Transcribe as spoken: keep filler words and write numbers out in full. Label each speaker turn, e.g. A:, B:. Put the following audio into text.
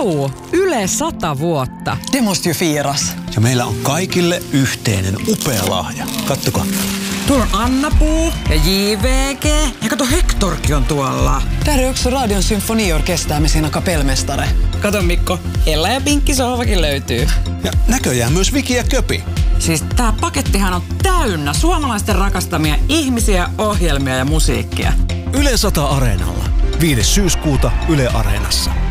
A: Vau! Yle sata vuotta.
B: Det måste ju firas.
C: Ja meillä on kaikille yhteinen upea lahja. Kattokaa.
A: Tuolla on Anna-Puu ja J V G. Ja kato, Hektorkin on tuolla.
B: Där är också Radion symfoniorkester med sina kapellmästare.
A: Kato Mikko, Ella ja Pinkki sohvakin löytyy.
C: Ja näköjään myös Viki ja Köpi.
A: Siis tää pakettihan on täynnä suomalaisten rakastamia ihmisiä, ohjelmia ja musiikkia.
C: Yle sata Areenalla. viides syyskuuta Yle Areenassa.